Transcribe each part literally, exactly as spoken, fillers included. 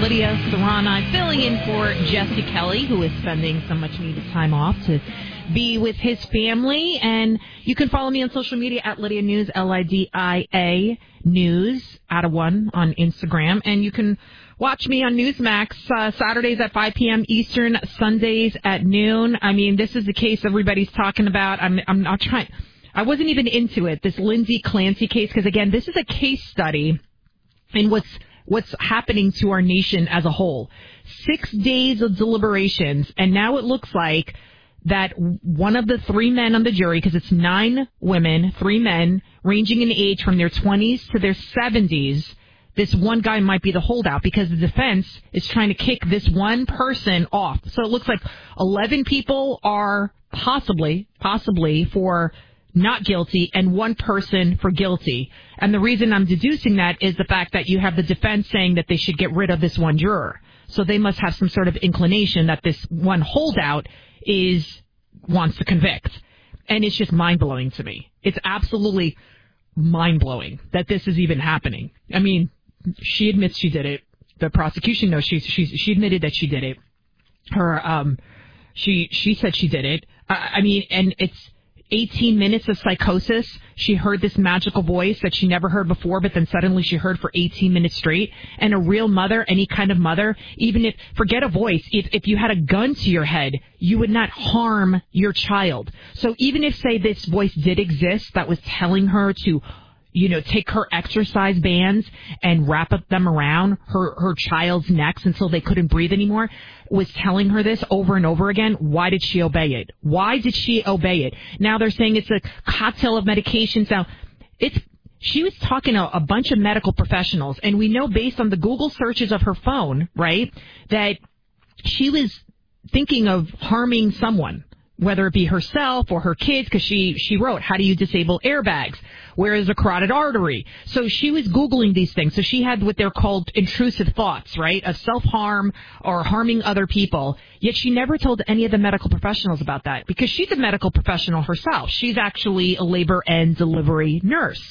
Lydia Serrana filling in for Jesse Kelly, who is spending some much-needed time off to be with his family. And you can follow me on social media at Lydia News, L I D I A News, out of one on Instagram. And you can watch me on Newsmax uh, Saturdays at five p.m. Eastern, Sundays at noon. I mean, this is the case everybody's talking about. I'm, I'm not trying... I wasn't even into it, this Lindsay Clancy case, because, again, this is a case study in what's what's happening to our nation as a whole. Six days of deliberations, and now it looks like that one of the three men on the jury, because it's nine women, three men, ranging in age from their twenties to their seventies, this one guy might be the holdout because the defense is trying to kick this one person off. So it looks like eleven people are possibly, possibly for not guilty, and one person for guilty. And the reason I'm deducing that is the fact that you have the defense saying that they should get rid of this one juror. So they must have some sort of inclination that this one holdout is wants to convict. And it's just mind-blowing to me. It's absolutely mind-blowing that this is even happening. I mean, she admits she did it. The prosecution knows she she she admitted that she did it. Her um she she said she did it. I, I mean, and it's eighteen minutes of psychosis. She heard this magical voice that she never heard before, but then suddenly she heard for eighteen minutes straight. And a real mother, any kind of mother, even if, forget a voice, if, if you had a gun to your head, you would not harm your child. So even if, say, this voice did exist that was telling her to, you know, take her exercise bands and wrap up them around her, her child's necks until they couldn't breathe anymore, was telling her this over and over again, why did she obey it? Why did she obey it? Now they're saying it's a cocktail of medications. Now, it's she was talking to a bunch of medical professionals, and we know based on the Google searches of her phone, right, that she was thinking of harming someone, whether it be herself or her kids, because she, she wrote, how do you disable airbags? Where is a carotid artery? So she was Googling these things. So she had what they're called intrusive thoughts, right, of self-harm or harming other people. Yet she never told any of the medical professionals about that because she's a medical professional herself. She's actually a labor and delivery nurse.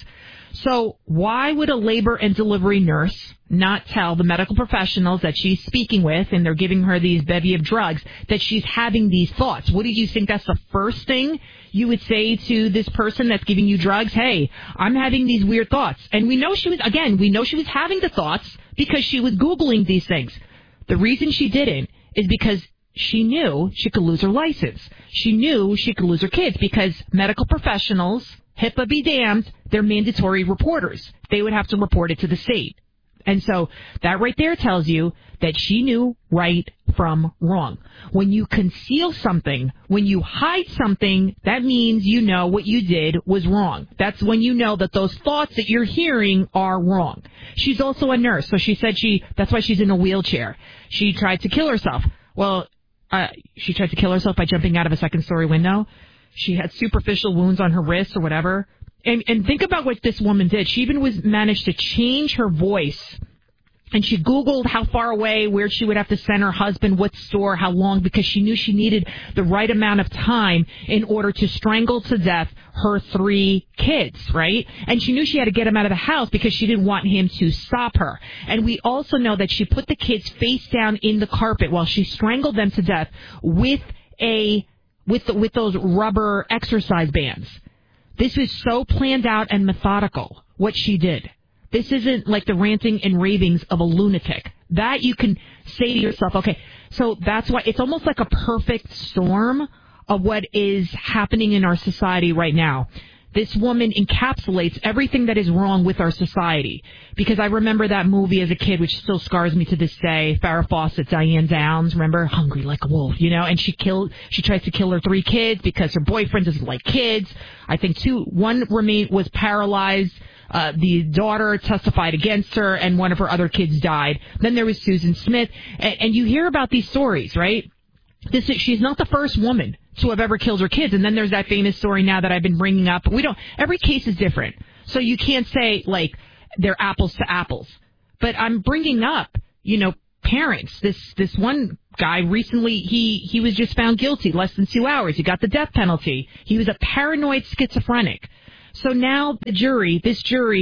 So why would a labor and delivery nurse not tell the medical professionals that she's speaking with, and they're giving her these bevy of drugs, that she's having these thoughts? What do you think that's the first thing you would say to this person that's giving you drugs? Hey, I'm having these weird thoughts. And we know she was, again, we know she was having the thoughts because she was Googling these things. The reason she didn't is because she knew she could lose her license. She knew she could lose her kids because medical professionals, HIPAA be damned, they're mandatory reporters. They would have to report it to the state. And so that right there tells you that she knew right from wrong. When you conceal something, when you hide something, that means you know what you did was wrong. That's when you know that those thoughts that you're hearing are wrong. She's also a nurse, so she said she, that's why she's in a wheelchair. She tried to kill herself. Well, uh, she tried to kill herself by jumping out of a second-story window. She had superficial wounds on her wrists or whatever. And, and think about what this woman did. She even was managed to change her voice. And she Googled how far away, where she would have to send her husband, what store, how long, because she knew she needed the right amount of time in order to strangle to death her three kids, right? And she knew she had to get him out of the house because she didn't want him to stop her. And we also know that she put the kids face down in the carpet while she strangled them to death with a with the, with those rubber exercise bands. This is so planned out and methodical, what she did. This isn't like the ranting and ravings of a lunatic. That you can say to yourself, okay, so that's why it's almost like a perfect storm of what is happening in our society right now. This woman encapsulates everything that is wrong with our society. Because I remember that movie as a kid, which still scars me to this day. Farrah Fawcett, Diane Downs, remember? Hungry like a wolf, you know? And she killed, she tries to kill her three kids because her boyfriend doesn't like kids. I think two, one remained, was paralyzed. Uh, the daughter testified against her, and one of her other kids died. Then there was Susan Smith. And, and you hear about these stories, right? This is, she's not the first woman to have ever killed her kids. And then there's that famous story now that I've been bringing up. We don't, every case is different. So you can't say, like, they're apples to apples. But I'm bringing up, you know, parents. This, this one guy recently, he, he was just found guilty less than two hours. He got the death penalty. He was a paranoid schizophrenic. So now the jury, this jury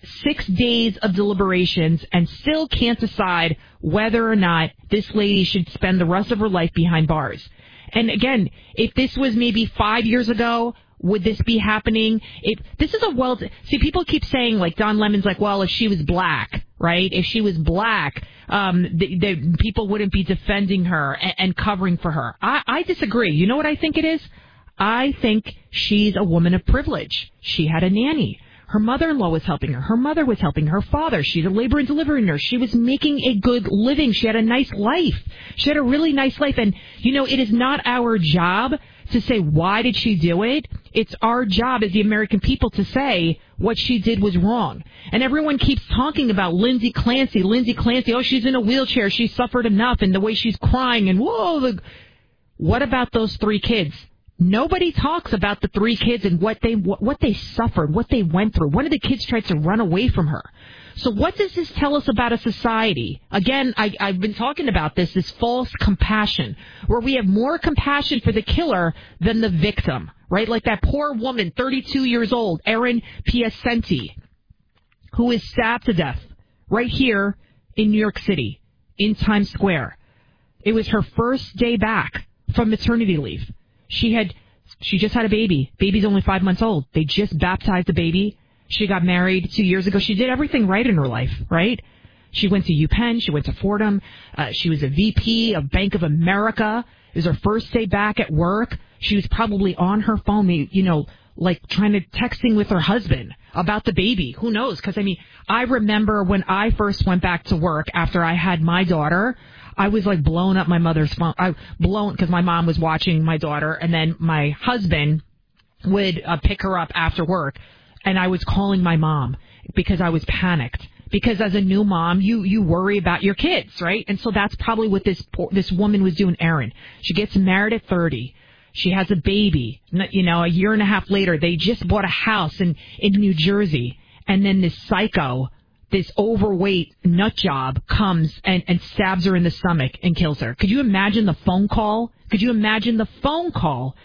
six days of deliberations and still can't decide whether or not this lady should spend the rest of her life behind bars. And again, if this was maybe five years ago, would this be happening? If this is a well, see, people keep saying, like, Don Lemon's like, well, if she was black, right? If she was black, um, the, the people wouldn't be defending her and, and covering for her. I, I disagree. You know what I think it is? I think she's a woman of privilege. She had a nanny. Her mother-in-law was helping her. Her mother was helping her father. She's a labor and delivery nurse. She was making a good living. She had a nice life. She had a really nice life. And, you know, it is not our job to say, why did she do it? It's our job as the American people to say what she did was wrong. And everyone keeps talking about Lindsay Clancy, Lindsay Clancy. Oh, she's in a wheelchair. She suffered enough. And the way she's crying and whoa. The... What about those three kids? Nobody talks about the three kids and what they what they suffered, what they went through. One of the kids tried to run away from her. So what does this tell us about a society? Again, I, I've been talking about this, this false compassion, where we have more compassion for the killer than the victim, right? Like that poor woman, thirty-two years old, Erin Piacenti, who is stabbed to death right here in New York City, in Times Square. It was her first day back from maternity leave. She had, she just had a baby. Baby's only five months old. They just baptized the baby. She got married two years ago. She did everything right in her life, right? She went to UPenn. She went to Fordham. Uh, she was a V P of Bank of America. It was her first day back at work. She was probably on her phone, you know, like trying to texting with her husband about the baby. Who knows? Because, I mean, I remember when I first went back to work after I had my daughter, I was like blowing up my mother's phone. I blown because my mom was watching my daughter, and then my husband would uh, pick her up after work, and I was calling my mom because I was panicked. Because as a new mom, you you worry about your kids, right? And so that's probably what this this woman was doing, Erin. She gets married at thirty. She has a baby. You know, a year and a half later, they just bought a house in in New Jersey, and then this psycho, this overweight nut job comes and, and stabs her in the stomach and kills her. Could you imagine the phone call? Could you imagine the phone call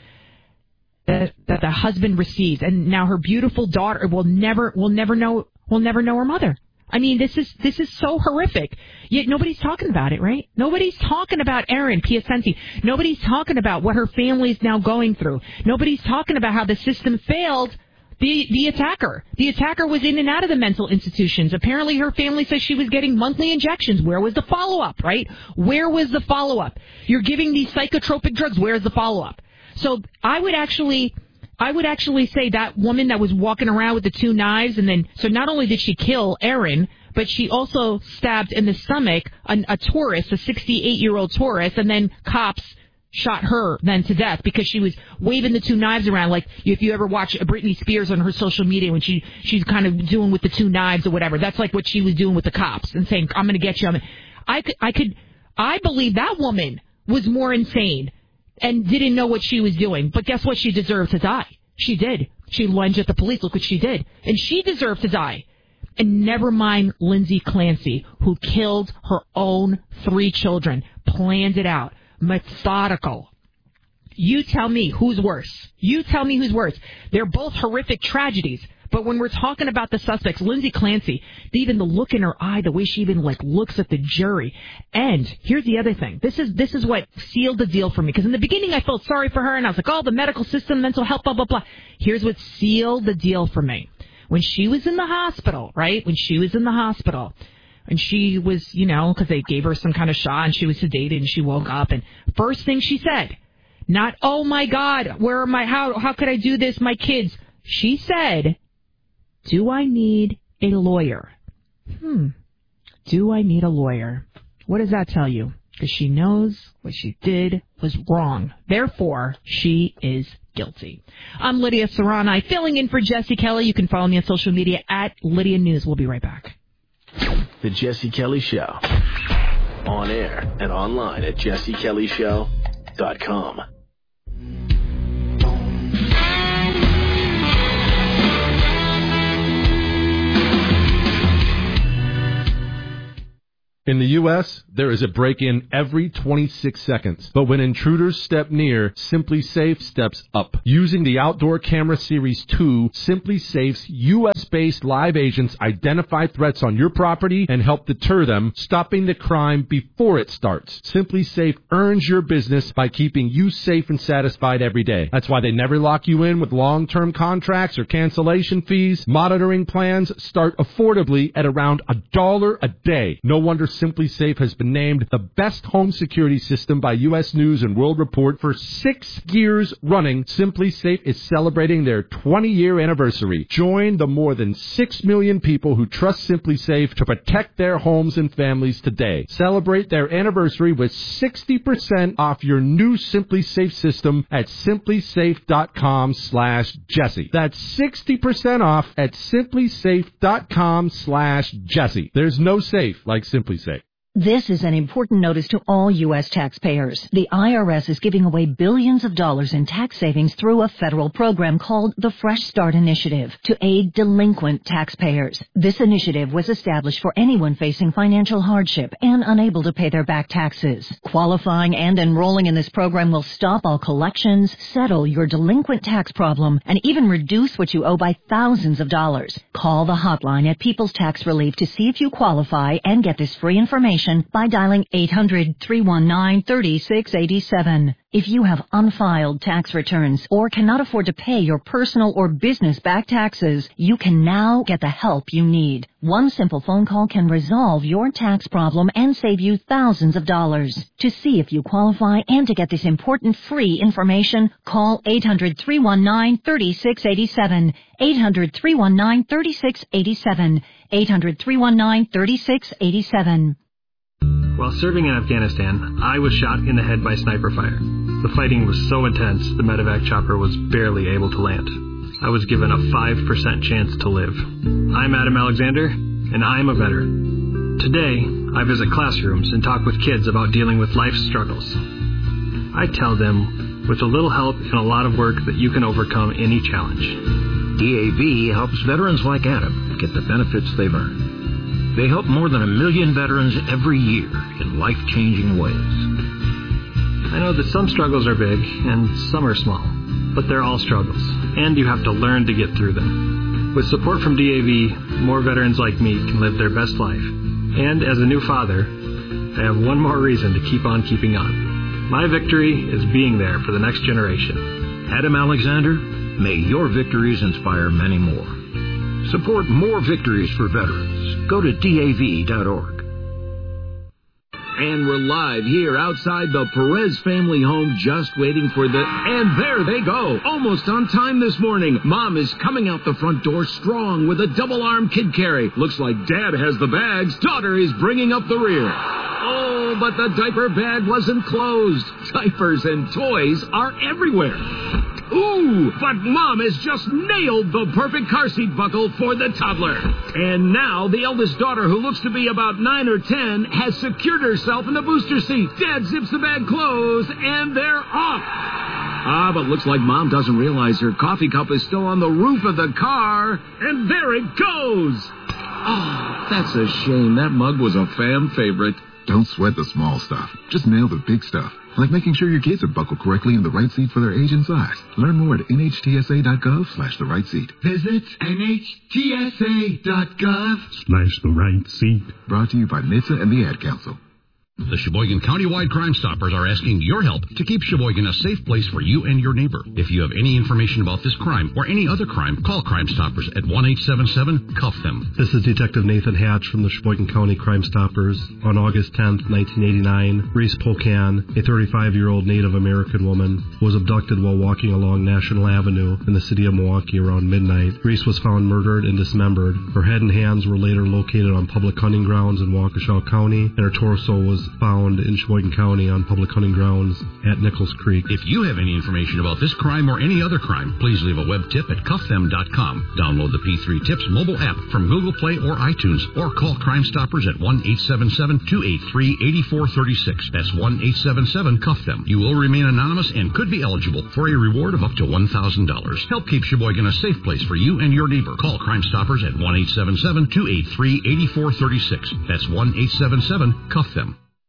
that, that the husband receives? And now her beautiful daughter will never, will never know, will never know her mother. I mean, this is, this is so horrific. Yet nobody's talking about it, right? Nobody's talking about Erin Piacenti. Nobody's talking about what her family's now going through. Nobody's talking about how the system failed The the attacker. The attacker was in and out of the mental institutions. Apparently her family says she was getting monthly injections. Where was the follow-up, right? Where was the follow-up? You're giving these psychotropic drugs. Where's the follow-up? So I would actually, I would actually say that woman that was walking around with the two knives, and then, so not only did she kill Erin, but she also stabbed in the stomach a, a tourist, a sixty-eight-year-old tourist, and then cops shot her then to death because she was waving the two knives around. Like if you ever watch Britney Spears on her social media when she she's kind of doing with the two knives or whatever, that's like what she was doing with the cops and saying, I'm going to get you. I could, I could, I believe that woman was more insane and didn't know what she was doing. But guess what? She deserved to die. She did. She lunged at the police. Look what she did. And she deserved to die. And never mind Lindsay Clancy, who killed her own three children, planned it out. Methodical. You tell me who's worse. You tell me who's worse. They're both horrific tragedies. But when we're talking about the suspects, Lindsay Clancy, even the look in her eye, the way she even like looks at the jury. And here's the other thing. This is this is what sealed the deal for me. Because in the beginning I felt sorry for her and I was like, oh, the medical system, mental health, blah, blah, blah. Here's what sealed the deal for me. When she was in the hospital, right? When she was in the hospital. And she was, you know, because they gave her some kind of shot and she was sedated and she woke up. And first thing she said, not, oh, my God, where are my, how, how could I do this? My kids. She said, do I need a lawyer? Hmm. Do I need a lawyer? What does that tell you? Because she knows what she did was wrong. Therefore, she is guilty. I'm Lydia Serrani, filling in for Jesse Kelly. You can follow me on social media at Lydia News. We'll be right back. The Jesse Kelly Show. On air and online at jesse kelly show dot com. In the U S, there is a break-in every twenty-six seconds. But when intruders step near, SimpliSafe steps up. Using the Outdoor Camera Series two, SimpliSafe's U S-based live agents identify threats on your property and help deter them, stopping the crime before it starts. SimpliSafe earns your business by keeping you safe and satisfied every day. That's why they never lock you in with long-term contracts or cancellation fees. Monitoring plans start affordably at around a dollar a day. No wonder SimpliSafe has been named the best home security system by U S News and World Report for six years running. SimpliSafe is celebrating their twenty-year anniversary. Join the more than six million people who trust SimpliSafe to protect their homes and families today. Celebrate their anniversary with sixty percent off your new SimpliSafe system at SimpliSafe.com slash Jesse. That's sixty percent off at SimpliSafe.com slash Jesse. There's no safe like SimpliSafe. This is an important notice to all U S taxpayers. The I R S is giving away billions of dollars in tax savings through a federal program called the Fresh Start Initiative to aid delinquent taxpayers. This initiative was established for anyone facing financial hardship and unable to pay their back taxes. Qualifying and enrolling in this program will stop all collections, settle your delinquent tax problem, and even reduce what you owe by thousands of dollars. Call the hotline at People's Tax Relief to see if you qualify and get this free information by dialing eight hundred, three one nine, three six eight seven. If you have unfiled tax returns or cannot afford to pay your personal or business back taxes, you can now get the help you need. One simple phone call can resolve your tax problem and save you thousands of dollars. To see if you qualify and to get this important free information, call eight hundred, three one nine, three six eight seven, eight hundred, three one nine, three six eight seven, eight hundred, three one nine, three six eight seven. While serving in Afghanistan, I was shot in the head by sniper fire. The fighting was so intense, the medevac chopper was barely able to land. I was given a five percent chance to live. I'm Adam Alexander, and I'm a veteran. Today, I visit classrooms and talk with kids about dealing with life's struggles. I tell them, with a little help and a lot of work, that you can overcome any challenge. D A V helps veterans like Adam get the benefits they've earned. They help more than a million veterans every year in life-changing ways. I know that some struggles are big and some are small, but they're all struggles, and you have to learn to get through them. With support from D A V, more veterans like me can live their best life. And as a new father, I have one more reason to keep on keeping on. My victory is being there for the next generation. Adam Alexander, may your victories inspire many more. Support more victories for veterans. Go to D A V dot org. And we're live here outside the Perez family home, just waiting for the... And there they go, almost on time this morning. Mom is coming out the front door strong with a double-arm kid carry. Looks like Dad has the bags. Daughter is bringing up the rear. Oh, but the diaper bag wasn't closed. Diapers and toys are everywhere. Ooh, but Mom has just nailed the perfect car seat buckle for the toddler. And now the eldest daughter, who looks to be about nine or ten, has secured herself in the booster seat. Dad zips the bag closed, and they're off. Ah, but looks like Mom doesn't realize her coffee cup is still on the roof of the car. And there it goes. Oh, that's a shame. That mug was a fam favorite. Don't sweat the small stuff. Just nail the big stuff. Like making sure your kids are buckled correctly in the right seat for their age and size. Learn more at N H T S A dot gov slash the right seat. Visit N H T S A dot gov slash the right seat. Brought to you by N H T S A and the Ad Council. The Sheboygan Countywide Crime Stoppers are asking your help to keep Sheboygan a safe place for you and your neighbor. If you have any information about this crime or any other crime, call Crime Stoppers at one eight seven seven, C U F them. This is Detective Nathan Hatch from the Sheboygan County Crime Stoppers. On August tenth, nineteen eighty-nine, Reese Polkan, a thirty-five-year-old Native American woman, was abducted while walking along National Avenue in the city of Milwaukee around midnight. Reese was found murdered and dismembered. Her head and hands were later located on public hunting grounds in Waukesha County, and her torso was found in Sheboygan County on public hunting grounds at Nichols Creek. If you have any information about this crime or any other crime, please leave a web tip at cuff them dot com. Download the P three Tips mobile app from Google Play or iTunes, or call Crime Stoppers at one eight seven seven, two eight three, eight four three six. That's one eight seven seven, cuff them. You will remain anonymous and could be eligible for a reward of up to one thousand dollars. Help keep Sheboygan a safe place for you and your neighbor. Call Crime Stoppers at one eight seven seven, two eight three, eight four three six. That's one eight seven seven, cuff them.